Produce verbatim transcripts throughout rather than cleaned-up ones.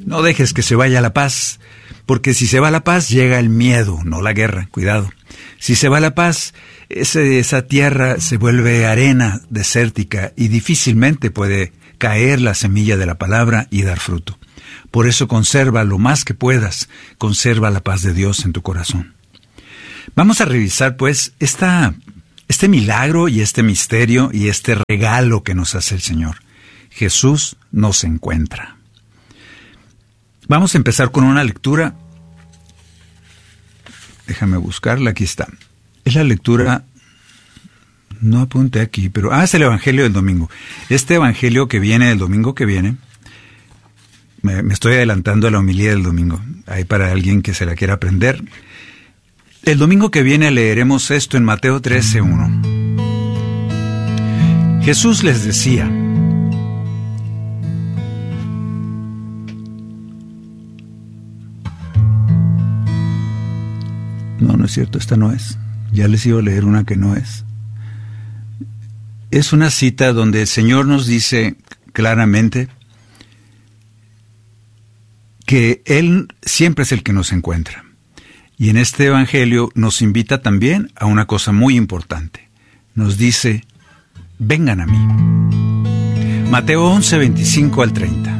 No dejes que se vaya la paz, porque si se va la paz llega el miedo, no la guerra, cuidado. Si se va la paz, ese, esa tierra se vuelve arena desértica y difícilmente puede caer la semilla de la palabra y dar fruto. Por eso conserva lo más que puedas, conserva la paz de Dios en tu corazón. Vamos a revisar pues esta, este milagro y este misterio y este regalo que nos hace el Señor. Jesús nos encuentra. Vamos a empezar con una lectura. Déjame buscarla, aquí está. Es la lectura, no apunté aquí, pero ah, es el Evangelio del domingo. Este Evangelio que viene el domingo que viene, me, me estoy adelantando a la homilía del domingo, ahí para alguien que se la quiera aprender. El domingo que viene leeremos esto en Mateo trece uno. Jesús les decía: No, no es cierto, esta no es. Ya les iba a leer una que no es. Es una cita donde el Señor nos dice claramente que Él siempre es el que nos encuentra. Y en este Evangelio nos invita también a una cosa muy importante. Nos dice: vengan a mí. Mateo once, veinticinco al treinta.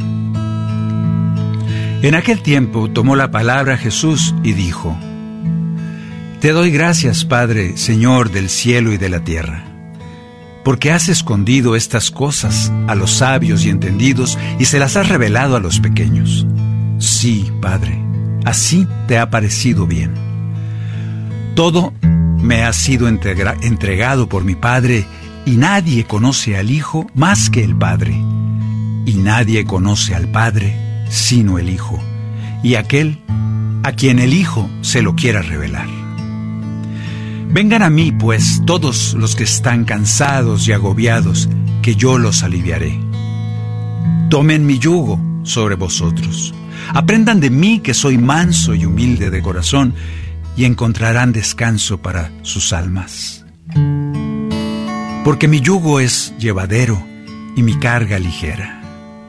En aquel tiempo tomó la palabra Jesús y dijo: Te doy gracias, Padre, Señor del cielo y de la tierra, porque has escondido estas cosas a los sabios y entendidos y se las has revelado a los pequeños. Sí, Padre, así te ha parecido bien. Todo me ha sido entrega- entregado por mi Padre, y nadie conoce al Hijo más que el Padre, y nadie conoce al Padre sino el Hijo, y aquel a quien el Hijo se lo quiera revelar. Vengan a mí, pues, todos los que están cansados y agobiados, que yo los aliviaré. Tomen mi yugo sobre vosotros. Aprendan de mí, que soy manso y humilde de corazón, y encontrarán descanso para sus almas. Porque mi yugo es llevadero y mi carga ligera.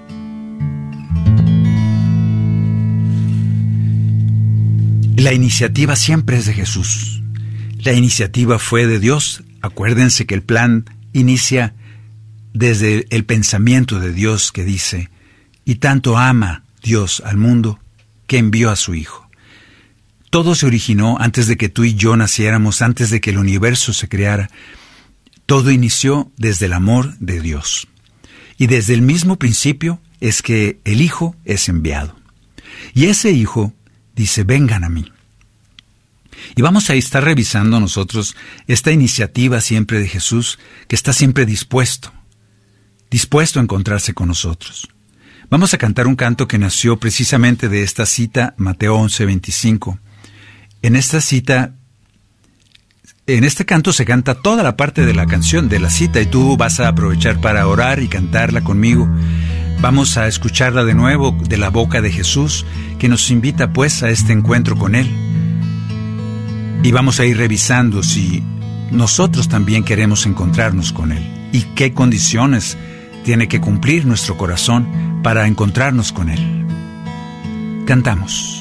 La iniciativa siempre es de Jesús. La iniciativa fue de Dios. Acuérdense que el plan inicia desde el pensamiento de Dios, que dice: y tanto ama Dios al mundo que envió a su Hijo. Todo se originó antes de que tú y yo naciéramos, antes de que el universo se creara. Todo inició desde el amor de Dios. Y desde el mismo principio es que el Hijo es enviado. Y ese Hijo dice: vengan a mí. Y vamos a estar revisando nosotros esta iniciativa siempre de Jesús, que está siempre dispuesto, dispuesto a encontrarse con nosotros. Vamos a cantar un canto que nació precisamente de esta cita, Mateo once, veinticinco. En esta cita, en este canto se canta toda la parte de la canción, de la cita, y tú vas a aprovechar para orar y cantarla conmigo. Vamos a escucharla de nuevo de la boca de Jesús, que nos invita pues a este encuentro con Él. Y vamos a ir revisando si nosotros también queremos encontrarnos con Él y qué condiciones tiene que cumplir nuestro corazón para encontrarnos con Él. Cantamos.